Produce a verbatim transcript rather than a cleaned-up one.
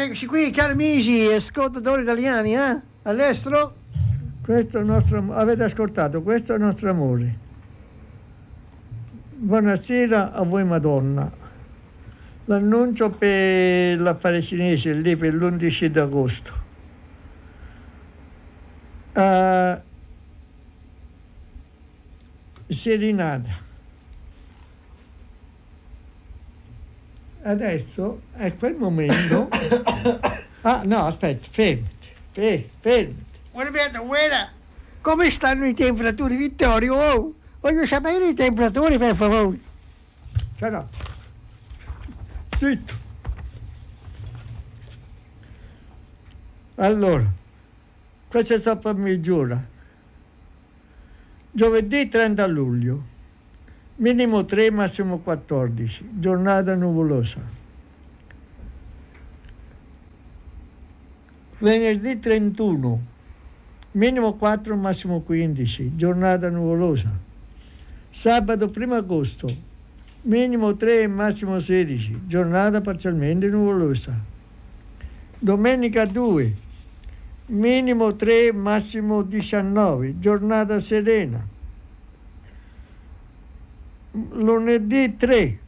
eccoci qui, cari amici e ascoltatori italiani, eh? All'estero. Questo è il nostro, avete ascoltato, questo è il nostro amore. Buonasera a voi Madonna. L'annuncio per l'affare cinese lì per l'undici d'agosto. Uh, Serenata. Adesso è quel momento. Ah no, aspetta, fermati, fermati, fermati. Guarda, guarda, come stanno i temperature, Vittorio? Oh, voglio sapere i temperature, per favore. Sarà. Zitto. Allora, questa è stata per giura. Giovedì trenta luglio, minimo tre, massimo quattordici, giornata nuvolosa. Venerdì trentuno, minimo quattro, massimo quindici, giornata nuvolosa. Sabato primo agosto, minimo tre, massimo sedici, giornata parzialmente nuvolosa. Domenica due, minimo tre, massimo diciannove, giornata serena. Lunedì tre,